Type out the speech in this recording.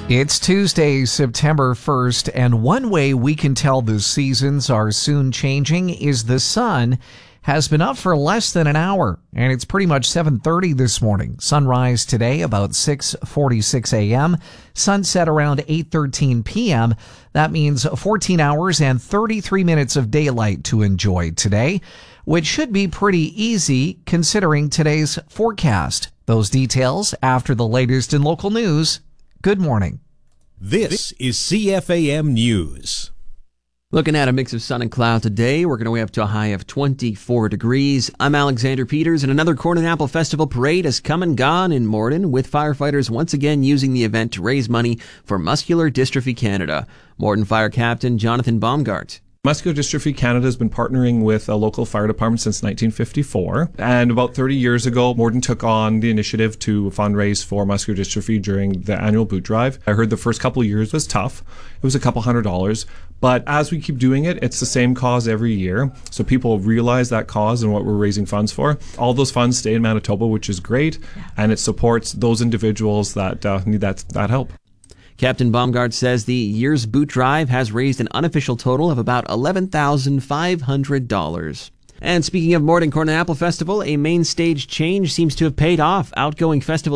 It's Tuesday, September 1st, and one way we can tell the seasons are soon changing is the sun has been up for less than an hour, and it's pretty much 7:30 this morning. Sunrise today about 6:46 a.m., sunset around 8:13 p.m. That means 14 hours and 33 minutes of daylight to enjoy today, which should be pretty easy considering today's forecast. Those details after the latest in local news. Good morning. This is CFAM News. Looking at a mix of sun and cloud today, working our way up to a high of 24 degrees. I'm Alexander Peters, and another Corn and Apple Festival parade has come and gone in Morden, with firefighters once again using the event to raise money for Muscular Dystrophy Canada. Morden Fire Captain Jonathan Baumgart. Muscular Dystrophy Canada has been partnering with a local fire department since 1954. And about 30 years ago, Morden took on the initiative to fundraise for muscular dystrophy during the annual boot drive. I heard the first couple of years was tough. It was a couple $100s. But as we keep doing it, it's the same cause every year. So people realize that cause and what we're raising funds for. All those funds stay in Manitoba, which is great. And it supports those individuals that need that help. Captain Baumgart says the year's boot drive has raised an unofficial total of about $11,500. And speaking of Morden Corn and Apple Festival, a main stage change seems to have paid off. Outgoing festival